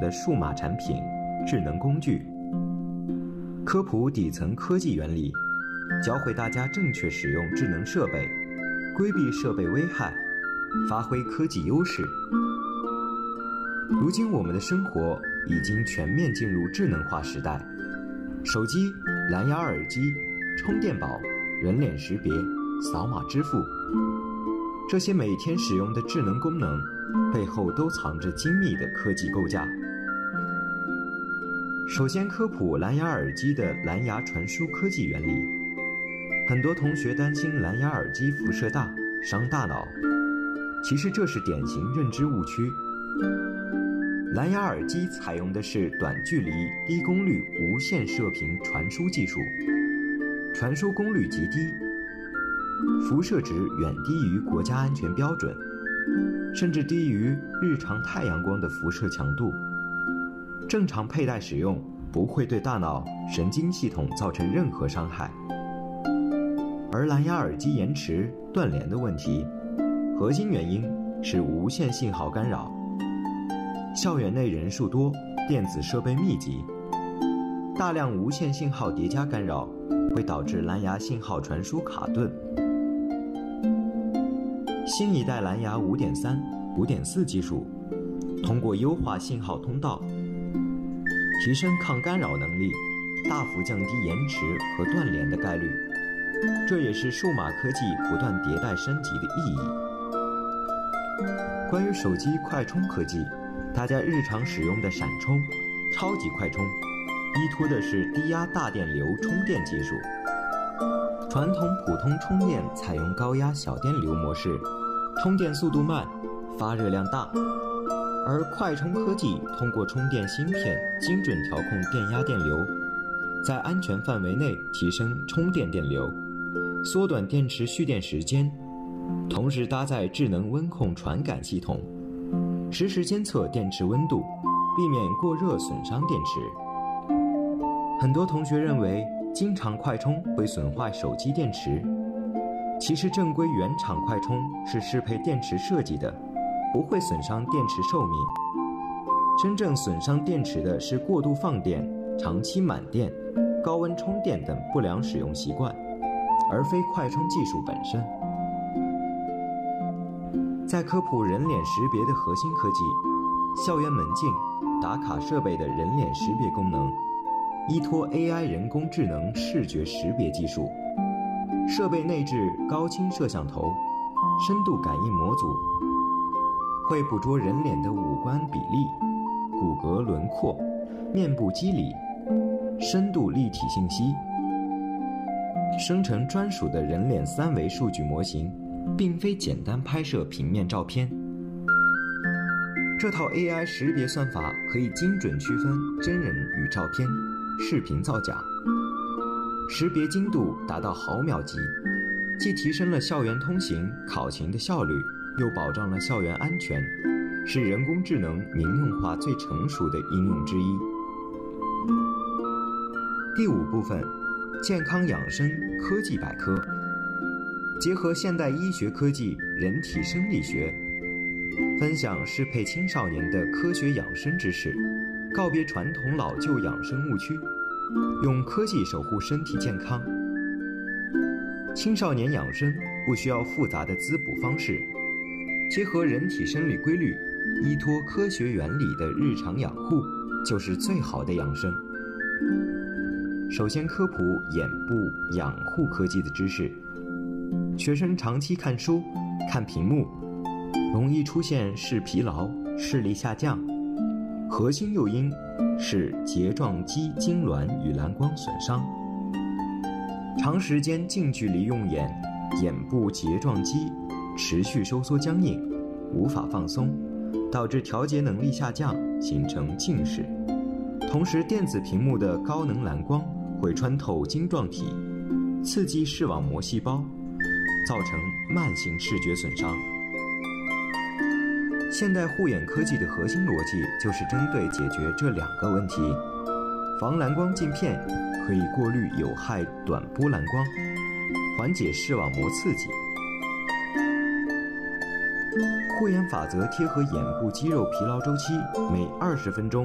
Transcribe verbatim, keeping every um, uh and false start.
的数码产品、智能工具，科普底层科技原理，教会大家正确使用智能设备，规避设备危害，发挥科技优势。如今我们的生活已经全面进入智能化时代，手机、蓝牙耳机、充电宝、人脸识别、扫码支付，这些每天使用的智能功能背后都藏着精密的科技构架。首先科普蓝牙耳机的蓝牙传输科技原理。很多同学担心蓝牙耳机辐射大，伤大脑，其实这是典型认知误区。蓝牙耳机采用的是短距离低功率无线射频传输技术，传输功率极低，辐射值远低于国家安全标准，甚至低于日常太阳光的辐射强度。正常佩戴使用不会对大脑、神经系统造成任何伤害。而蓝牙耳机延迟、断连的问题，核心原因是无线信号干扰。校园内人数多，电子设备密集，大量无线信号叠加干扰会导致蓝牙信号传输卡顿。新一代蓝牙 五点三、五点四 技术通过优化信号通道，提升抗干扰能力，大幅降低延迟和断连的概率，这也是数码科技不断迭代升级的意义。关于手机快充科技，大家日常使用的闪充、超级快充，依托的是低压大电流充电技术。传统普通充电采用高压小电流模式，充电速度慢，发热量大。而快充科技通过充电芯片精准调控电压电流，在安全范围内提升充电电流，缩短电池蓄电时间，同时搭载智能温控传感系统，实时监测电池温度，避免过热损伤电池。很多同学认为经常快充会损坏手机电池，其实正规原厂快充是适配电池设计的，不会损伤电池寿命。真正损伤电池的是过度放电、长期满电、高温充电等不良使用习惯，而非快充技术本身。在科普人脸识别的核心科技，校园门禁、打卡设备的人脸识别功能，依托 A I 人工智能视觉识别技术，设备内置高清摄像头、深度感应模组，会捕捉人脸的五官比例、骨骼轮廓、面部肌理、深度立体信息，生成专属的人脸三维数据模型，并非简单拍摄平面照片。这套 A I 识别算法可以精准区分真人与照片、视频造假，识别精度达到毫秒级，既提升了校园通行、考勤的效率，又保障了校园安全，是人工智能民用化最成熟的应用之一。第五部分，健康养生科技百科，结合现代医学科技、人体生理学，分享适配青少年的科学养生知识，告别传统老旧养生误区，用科技守护身体健康。青少年养生不需要复杂的滋补方式，结合人体生理规律，依托科学原理的日常养护，就是最好的养生。首先科普眼部养护科技的知识。学生长期看书、看屏幕，容易出现视疲劳、视力下降，核心诱因是睫状肌痉挛与蓝光损伤。长时间近距离用眼，眼部睫状肌持续收缩僵硬，无法放松，导致调节能力下降，形成近视。同时，电子屏幕的高能蓝光会穿透晶状体，刺激视网膜细胞，造成慢性视觉损伤。现代护眼科技的核心逻辑就是针对解决这两个问题。防蓝光镜片可以过滤有害短波蓝光，缓解视网膜刺激。护眼法则贴合眼部肌肉疲劳周期，每二十分钟